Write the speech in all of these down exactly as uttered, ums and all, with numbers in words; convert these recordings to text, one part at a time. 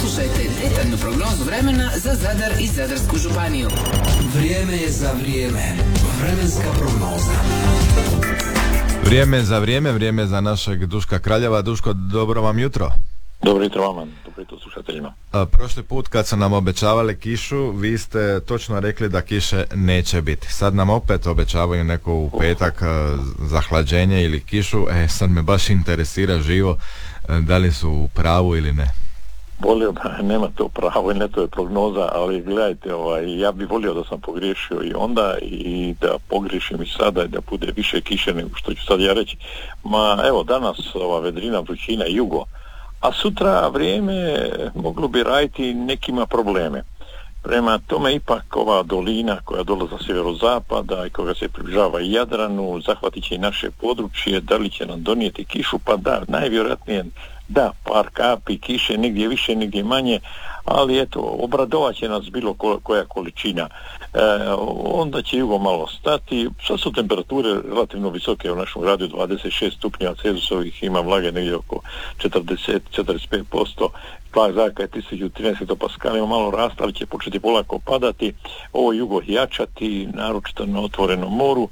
Poslušajte detaljnu prognozu vremena za Zadar i Zadarsku županiju. Vrijeme je za vrijeme. Vremenska prognoza. Vrijeme za vrijeme, vrijeme za našeg Duška Kraljeva. Duško, dobro vam jutro. Dobro jutro vama, dobro jutro slušateljima. A, prošli put kad su nam obećavali kišu, vi ste točno rekli da kiše neće biti. Sad nam opet obećavaju neko u petak a, zahlađenje ili kišu. E, sad me baš interesira živo a, da li su u pravu ili ne. Volio, nema to pravo i ne to je prognoza, ali gledajte, ovaj, ja bih volio da sam pogriješio i onda i da pogriješim i sada i da bude više kiše nego što ću sad ja reći. Ma evo, danas ova vedrina, vrućina, jugo, a sutra vrijeme moglo bi raditi nekima probleme. Prema tome ipak ova dolina koja dolazi sa sjeverozapada i koja se približava Jadranu, zahvatit će i naše područje, da li će nam donijeti kišu, pa da, najvjerojatnije da, par kapi kiše, negdje više, negdje manje, ali eto, obradovat će nas bilo ko, koja količina. E, onda će jugo malo stati, sad su temperature relativno visoke u našem gradu, dvadeset šest stupnjeva Celzijusovih, ima vlage negdje oko četrdeset do četrdeset pet posto, tlak zraka je tisuću trinaest hektopaskalima, malo raste, ali će početi polako padati, ovo jugo jačati, naročito na otvorenom moru.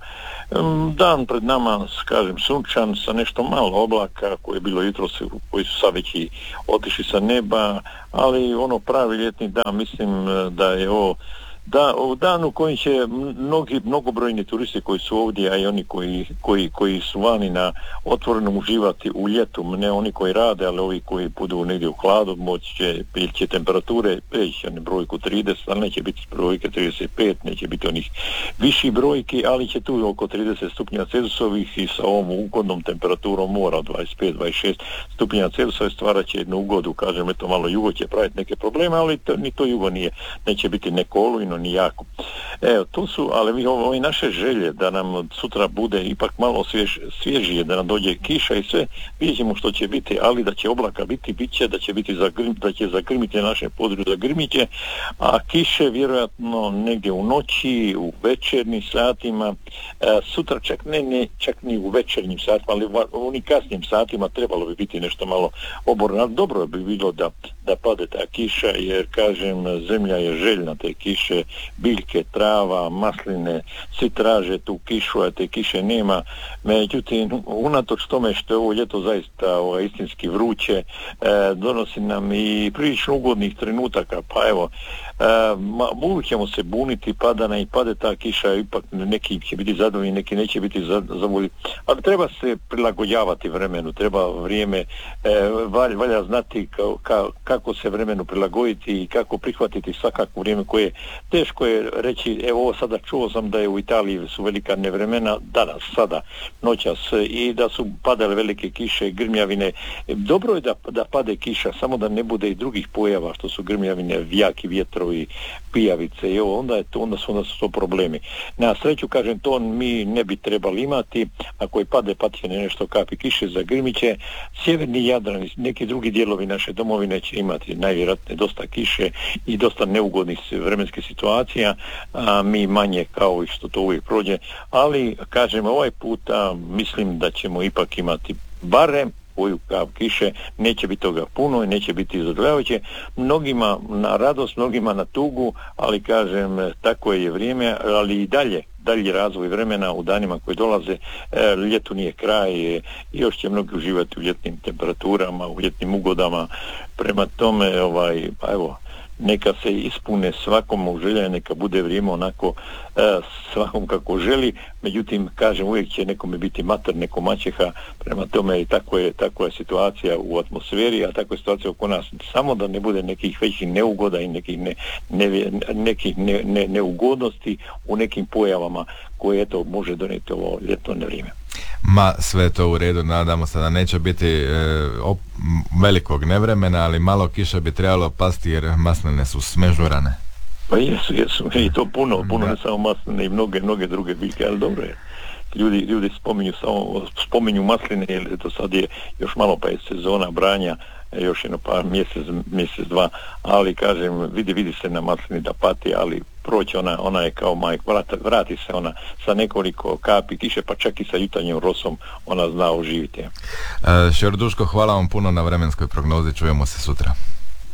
Dan pred nama, kažem, sunčan sa nešto malo oblaka koje je bilo jutros, koji su sad već i otišli sa neba, ali ono pravi ljetni dan, mislim da je ovo da, u danu kojim će mnogi, mnogobrojni turisti koji su ovdje, a i oni koji, koji, koji su vani na otvorenom uživati u ljetu, ne oni koji rade, ali ovi koji budu negdje u hladu, moći će, će temperature preći na brojku trideset, ali neće biti brojke trideset pet, neće biti onih viših brojki, ali će tu oko trideset stupnja Celzijusovih i sa ovom ugodnom temperaturom mora dvadeset pet do dvadeset šest stupnja Celzijusovih stvarat će jednu ugodu, kažem, eto malo jugo će praviti neke probleme, ali to, ni to jugo nije, neće biti neko olujno ni jako. Evo, to su, ali mi ove naše želje da nam sutra bude ipak malo svjež, svježije, da nam dođe kiša i sve, vidjet ćemo što će biti, ali da će oblaka biti, bit će, da će biti zagrim, da će zagrmiti naše područje, zagrmit će, a kiše vjerojatno negdje u noći, u večernjim satima, e, sutra čak ne, ne, čak ni u večernjim satima, ali u onim kasnim satima trebalo bi biti nešto malo oborno, ali dobro bi bilo da, da pade ta kiša, jer kažem, zemlja je željna te kiše, biljke, trava, masline, svi traže tu kišu, a te kiše nema. Međutim, unatoč tome što je ovo ljeto zaista ovo, istinski vruće, e, donosi nam i prilično ugodnih trenutaka, pa evo, e, ma, uvijek ćemo se buniti, pada na i pade ta kiša, ipak neki će biti zadovoljni, neki neće biti zadovoljni, ali treba se prilagođavati vremenu, treba vrijeme, e, valja, valja znati ka, ka, kako se vremenu prilagoditi i kako prihvatiti svakako vrijeme koje teško je reći, evo ovo sada čuo sam da je u Italiji su velika nevremena, danas, sada, noćas, i da su padale velike kiše, grmljavine. Dobro je da, da pade kiša, samo da ne bude i drugih pojava, što su grmljavine, vijaki vjetrovi, pijavice, i evo, onda, je to, onda, su, onda su to problemi. Na sreću, kažem, to mi ne bi trebali imati, ako je pade, patje nešto kapi kiše, zagrmiće, sjeverni Jadran i neki drugi dijelovi naše domovine će imati najvjerojatnije dosta kiše i dosta neugodnih vremenskih situacija, a mi manje kao i što to uvijek prođe, ali kažem ovaj puta mislim da ćemo ipak imati barem koju kap kiše, neće biti toga puno i neće biti zadovoljavajuće, mnogima na radost, mnogima na tugu, ali kažem tako je vrijeme, ali i dalje dalji razvoj vremena u danima koji dolaze, e, ljetu nije kraj i još će mnogi uživati u ljetnim temperaturama, u ljetnim ugodama, prema tome ovaj, pa evo, neka se ispune svakom u želja, neka bude vrijeme onako e, svakom kako želi, međutim, kažem, uvijek će nekome biti mater, neko maćeha, prema tome i tako je, tako je situacija u atmosferi, a tako je situacija oko nas, samo da ne bude nekih većih neugoda i nekih, ne, ne, nekih ne, ne, neugodnosti u nekim pojavama koje eto može donijeti ovo ljetno vrijeme. Ma, sve to u redu, nadamo se da neće biti e, op, velikog nevremena, ali malo kiše bi trebalo pasti jer masline su smežurane. Pa jesu, jesu, i to puno, puno, ne samo masline i mnoge, mnoge druge biljke, ali dobro je. Ljudi, ljudi spominju samo, spominju masline, jer to sad je još malo pa je sezona branja, još jedno par mjesec, mjesec, dva, ali kažem, vidi, vidi se na maslini da pati, ali proći ona, ona je kao majk, vrati, vrati se ona sa nekoliko kapi kiše, pa čak i sa jutarnjim rosom ona zna oživiti. Uh, Šerduško, hvala vam puno na vremenskoj prognozi, čujemo se sutra.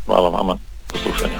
Hvala vama, do slušanja.